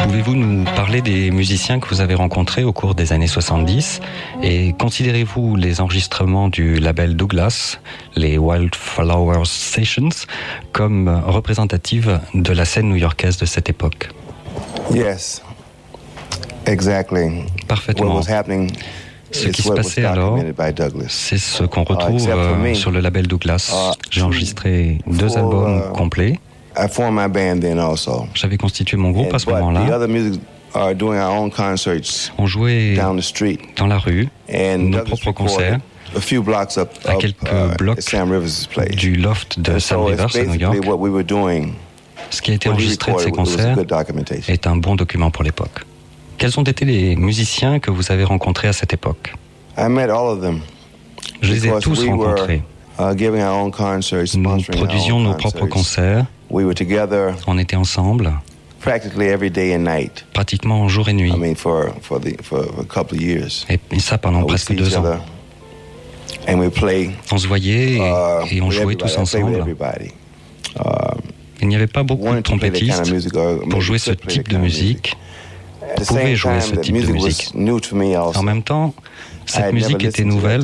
Pouvez-vous nous parler des musiciens que vous avez rencontrés au cours des années 70 et considérez-vous les enregistrements du label Douglas, les Wildflower Sessions, comme représentatives de la scène new-yorkaise de cette époque? Yes, exactly. Parfaitement. Ce qui se passait alors, c'est ce qu'on retrouve sur le label Douglas. J'ai enregistré 2 albums complets. J'avais constitué mon groupe à ce moment-là. On jouait dans la rue, nos propres concerts, à quelques blocs du loft de Sam Rivers à New York. Ce qui a été enregistré de ces concerts est un bon document pour l'époque. Quels ont été les musiciens que vous avez rencontrés à cette époque? Je les ai tous rencontrés. Nous produisions nos propres concerts. On était ensemble, pratiquement jour et nuit. Et ça pendant presque 2 ans. On se voyait et on jouait tous ensemble. Il n'y avait pas beaucoup de trompettistes pour jouer ce type de musique. Pouvaient jouer ce type de musique. En même temps, cette musique était nouvelle.